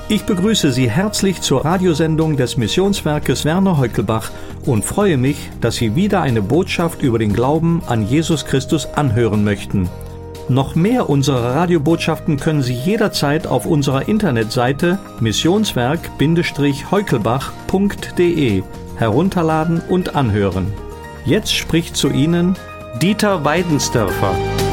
Ich begrüße Sie herzlich zur Radiosendung des Missionswerkes Werner Heukelbach und freue mich, dass Sie wieder eine Botschaft über den Glauben an Jesus Christus anhören möchten. Noch mehr unserer Radiobotschaften können Sie jederzeit auf unserer Internetseite missionswerk-heukelbach.de herunterladen und anhören. Jetzt spricht zu Ihnen Dieter Weidensdörfer.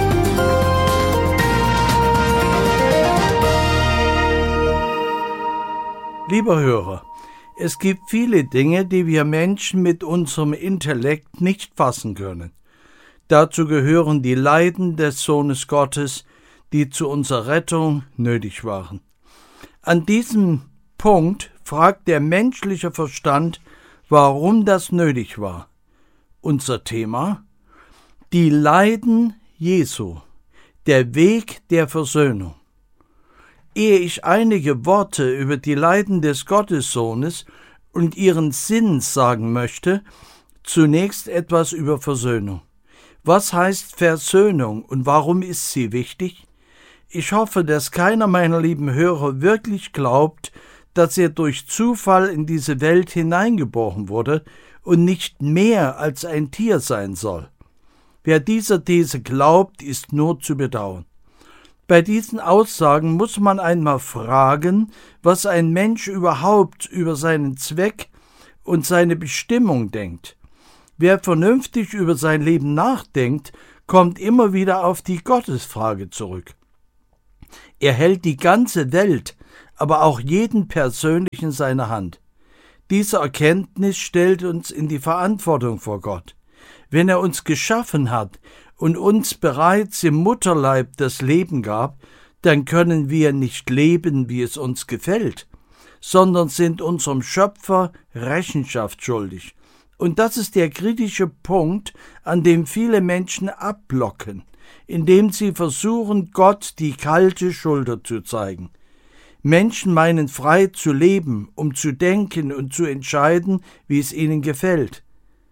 Lieber Hörer, es gibt viele Dinge, die wir Menschen mit unserem Intellekt nicht fassen können. Dazu gehören die Leiden des Sohnes Gottes, die zu unserer Rettung nötig waren. An diesem Punkt fragt der menschliche Verstand, warum das nötig war. Unser Thema: die Leiden Jesu, der Weg der Versöhnung. Ehe ich einige Worte über die Leiden des Gottessohnes und ihren Sinn sagen möchte, zunächst etwas über Versöhnung. Was heißt Versöhnung und warum ist sie wichtig? Ich hoffe, dass keiner meiner lieben Hörer wirklich glaubt, dass er durch Zufall in diese Welt hineingeboren wurde und nicht mehr als ein Tier sein soll. Wer dieser These glaubt, ist nur zu bedauern. Bei diesen Aussagen muss man einmal fragen, was ein Mensch überhaupt über seinen Zweck und seine Bestimmung denkt. Wer vernünftig über sein Leben nachdenkt, kommt immer wieder auf die Gottesfrage zurück. Er hält die ganze Welt, aber auch jeden persönlich in seiner Hand. Diese Erkenntnis stellt uns in die Verantwortung vor Gott. Wenn er uns geschaffen hat und uns bereits im Mutterleib das Leben gab, dann können wir nicht leben, wie es uns gefällt, sondern sind unserem Schöpfer Rechenschaft schuldig. Und das ist der kritische Punkt, an dem viele Menschen abblocken, indem sie versuchen, Gott die kalte Schulter zu zeigen. Menschen meinen frei zu leben, um zu denken und zu entscheiden, wie es ihnen gefällt.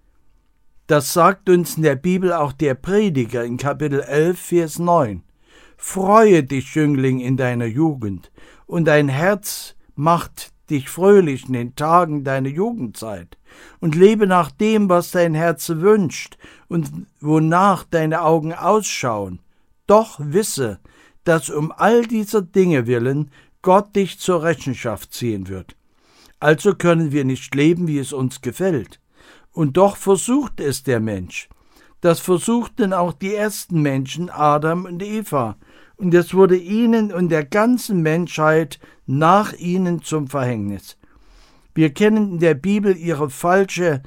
Das sagt uns in der Bibel auch der Prediger in Kapitel 11, Vers 9. Freue dich, Jüngling, in deiner Jugend, und dein Herz macht dich fröhlich in den Tagen deiner Jugendzeit, und lebe nach dem, was dein Herz wünscht und wonach deine Augen ausschauen. Doch wisse, dass um all dieser Dinge willen Gott dich zur Rechenschaft ziehen wird. Also können wir nicht leben, wie es uns gefällt. Und doch versucht es der Mensch. Das versuchten auch die ersten Menschen, Adam und Eva. Und es wurde ihnen und der ganzen Menschheit nach ihnen zum Verhängnis. Wir kennen in der Bibel ihre falsche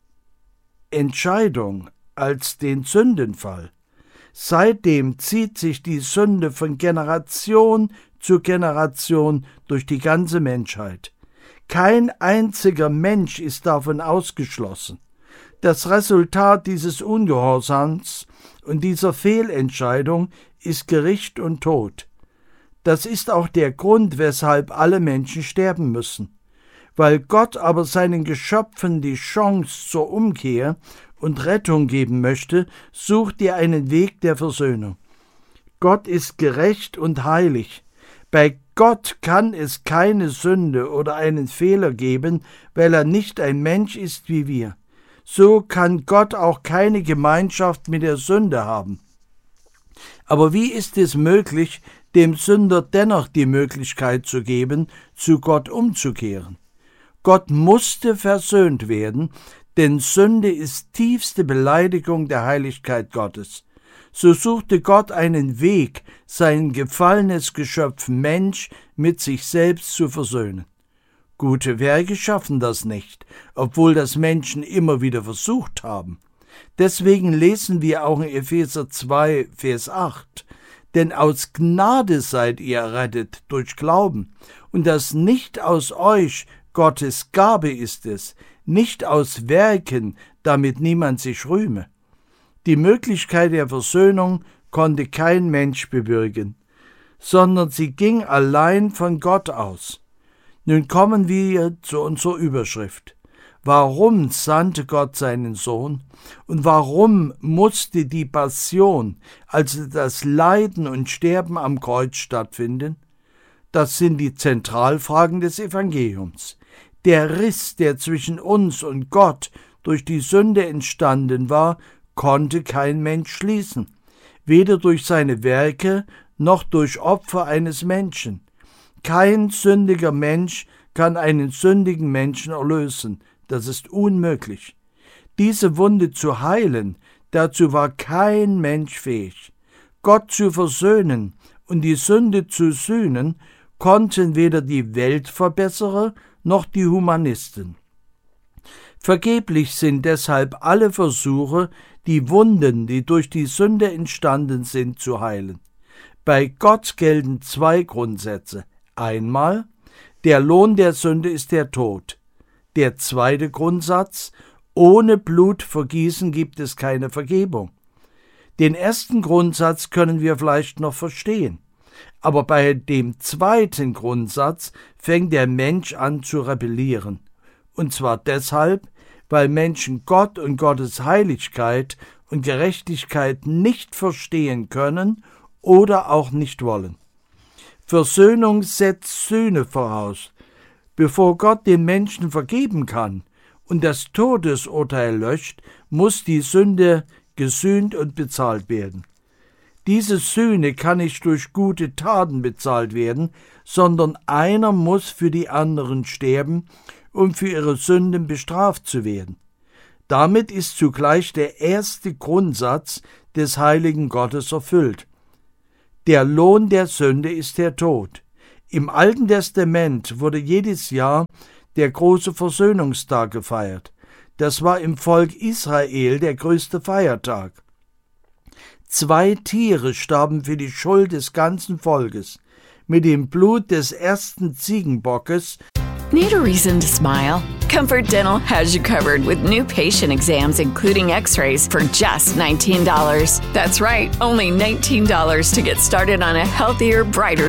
Entscheidung als den Sündenfall. Seitdem zieht sich die Sünde von Generation zu Generation durch die ganze Menschheit. Kein einziger Mensch ist davon ausgeschlossen. Das Resultat dieses Ungehorsams und dieser Fehlentscheidung ist Gericht und Tod. Das ist auch der Grund, weshalb alle Menschen sterben müssen. Weil Gott aber seinen Geschöpfen die Chance zur Umkehr und Rettung geben möchte, sucht er einen Weg der Versöhnung. Gott ist gerecht und heilig. Bei Gott kann es keine Sünde oder einen Fehler geben, weil er nicht ein Mensch ist wie wir. So kann Gott auch keine Gemeinschaft mit der Sünde haben. Aber wie ist es möglich, dem Sünder dennoch die Möglichkeit zu geben, zu Gott umzukehren? Gott musste versöhnt werden, denn Sünde ist tiefste Beleidigung der Heiligkeit Gottes. So suchte Gott einen Weg, sein gefallenes Geschöpf Mensch mit sich selbst zu versöhnen. Gute Werke schaffen das nicht, obwohl das Menschen immer wieder versucht haben. Deswegen lesen wir auch in Epheser 2, Vers 8, denn aus Gnade seid ihr errettet durch Glauben, und das nicht aus euch, Gottes Gabe ist es, nicht aus Werken, damit niemand sich rühme. Die Möglichkeit der Versöhnung konnte kein Mensch bewirken, sondern sie ging allein von Gott aus. Nun kommen wir zu unserer Überschrift. Warum sandte Gott seinen Sohn? Und warum musste die Passion, also das Leiden und Sterben am Kreuz stattfinden? Das sind die Zentralfragen des Evangeliums. Der Riss, der zwischen uns und Gott durch die Sünde entstanden war, konnte kein Mensch schließen, weder durch seine Werke noch durch Opfer eines Menschen. Kein sündiger Mensch kann einen sündigen Menschen erlösen. Das ist unmöglich. Diese Wunde zu heilen, dazu war kein Mensch fähig. Gott zu versöhnen und die Sünde zu sühnen, konnten weder die Weltverbesserer noch die Humanisten. Vergeblich sind deshalb alle Versuche, die Wunden, die durch die Sünde entstanden sind, zu heilen. Bei Gott gelten zwei Grundsätze. Einmal, der Lohn der Sünde ist der Tod. Der zweite Grundsatz, ohne Blutvergießen gibt es keine Vergebung. Den ersten Grundsatz können wir vielleicht noch verstehen. Aber bei dem zweiten Grundsatz fängt der Mensch an zu rebellieren. Und zwar deshalb, weil Menschen Gott und Gottes Heiligkeit und Gerechtigkeit nicht verstehen können oder auch nicht wollen. Versöhnung setzt Sühne voraus. Bevor Gott den Menschen vergeben kann und das Todesurteil löscht, muss die Sünde gesühnt und bezahlt werden. Diese Sühne kann nicht durch gute Taten bezahlt werden, sondern einer muss für die anderen sterben, um für ihre Sünden bestraft zu werden. Damit ist zugleich der erste Grundsatz des heiligen Gottes erfüllt. Der Lohn der Sünde ist der Tod. Im Alten Testament wurde jedes Jahr der große Versöhnungstag gefeiert. Das war im Volk Israel der größte Feiertag. 2 Tiere starben für die Schuld des ganzen Volkes. Mit dem Blut des ersten Ziegenbockes. Need a reason to smile? Comfort Dental has you covered with new patient exams, including x-rays, for just $19. That's right, only $19 to get started on a healthier, brighter